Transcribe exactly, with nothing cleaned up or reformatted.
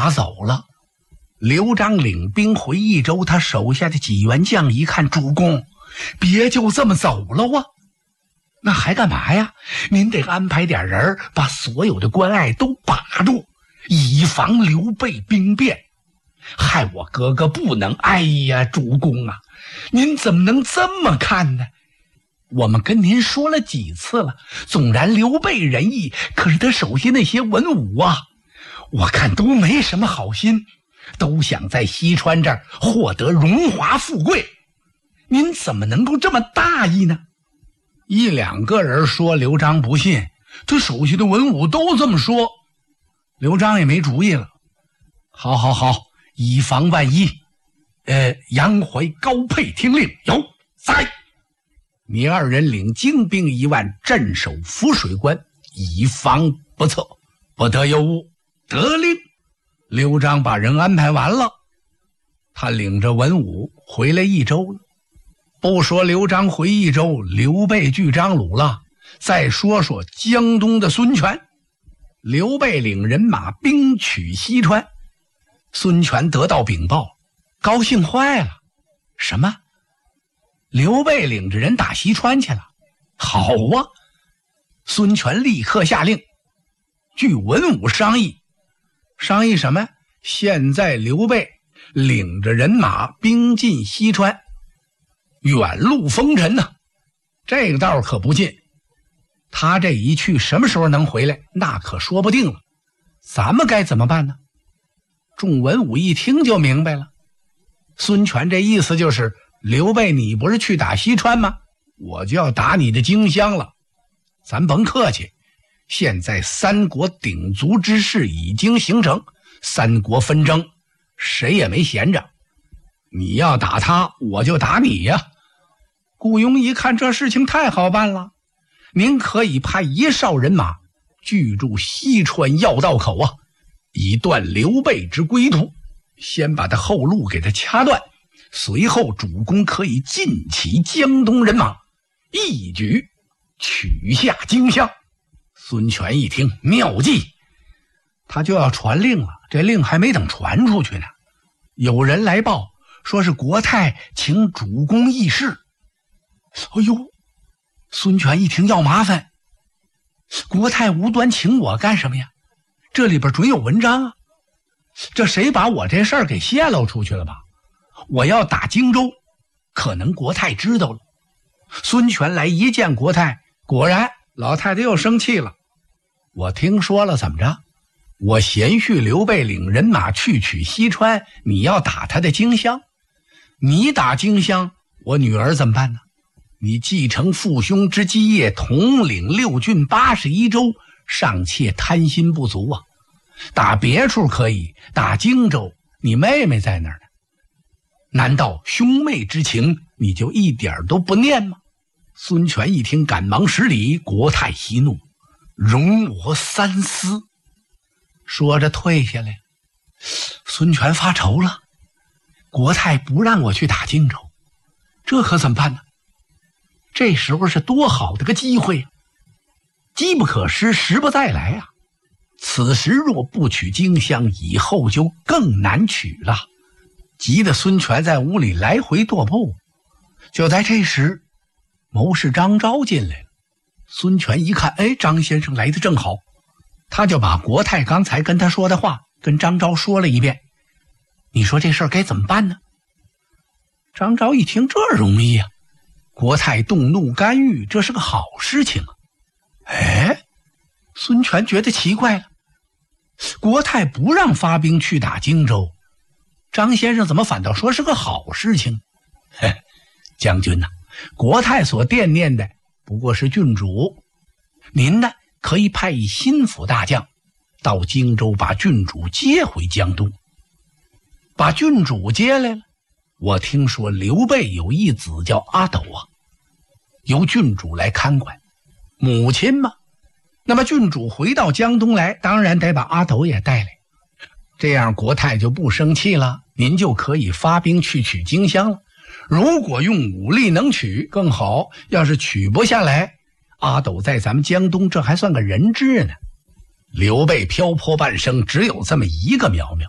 马走了。刘璋领兵回益州，他手下的几员将一看，主公，别就这么走了啊，那还干嘛呀？您得安排点人，把所有的关隘都把住，以防刘备兵变。害我哥哥不能。哎呀，主公啊，您怎么能这么看呢？我们跟您说了几次了，纵然刘备仁义，可是他手下那些文武啊，我看都没什么好心，都想在西川这儿获得荣华富贵。您怎么能够这么大意呢？一两个人说刘璋不信，他手下的文武都这么说，刘璋也没主意了。好好好，以防万一，呃，杨怀、高沛听令，有在。你二人领精兵一万，镇守涪水关，以防不测，不得有误。得令。刘璋把人安排完了，他领着文武回来益州了。不说刘璋回益州，刘备拒张鲁了，再说说江东的孙权。刘备领人马兵取西川，孙权得到禀报，高兴坏了。什么？刘备领着人打西川去了？好啊！孙权立刻下令，据文武商议。商议什么？现在刘备领着人马兵进西川，远路风尘呢、啊，这个道可不近。他这一去什么时候能回来，那可说不定了。咱们该怎么办呢？众文武一听就明白了，孙权这意思就是，刘备你不是去打西川吗？我就要打你的荆襄了。咱甭客气，现在三国鼎足之势已经形成，三国纷争，谁也没闲着。你要打他，我就打你呀。顾雍一看这事情太好办了，您可以派一哨人马居住西川要道口啊，以断刘备之归途，先把他后路给他掐断，随后主公可以尽起江东人马，一举取下荆襄。孙权一听妙计，他就要传令了，这令还没等传出去呢，有人来报说是国太请主公议事。哎呦，孙权一听要麻烦，国太无端请我干什么呀？这里边准有文章啊，这谁把我这事儿给泄露出去了吧？我要打荆州，可能国太知道了。孙权来一见国太，果然老太太又生气了。我听说了，怎么着？我贤婿刘备领人马去取西川，你要打他的荆襄。你打荆襄，我女儿怎么办呢？你继承父兄之基业，统领六郡八十一州，尚且贪心不足啊！打别处可以，打荆州，你妹妹在那儿呢，难道兄妹之情你就一点都不念吗？孙权一听，赶忙施礼，国太息怒，容我三思。说着退下来。孙权发愁了，国太不让我去打荆州，这可怎么办呢？这时候是多好的个机会啊，机不可失，时不再来啊！此时若不取荆襄，以后就更难取了。急得孙权在屋里来回踱步。就在这时，谋士张昭进来了。孙权一看，哎，张先生来得正好，他就把国太刚才跟他说的话跟张昭说了一遍。你说这事儿该怎么办呢？张昭一听，这容易啊，国太动怒干预，这是个好事情啊。哎，孙权觉得奇怪了，国太不让发兵去打荆州，张先生怎么反倒说是个好事情？嘿，将军呐、啊，国太所惦念的不过是郡主，您呢可以派一心腹大将到荆州，把郡主接回江东。把郡主接来了，我听说刘备有一子叫阿斗啊，由郡主来看管，母亲嘛，那么郡主回到江东来，当然得把阿斗也带来，这样国太就不生气了，您就可以发兵去取荆襄了。如果用武力能取更好，要是取不下来，阿斗在咱们江东这还算个人质呢。刘备漂泊半生，只有这么一个苗苗，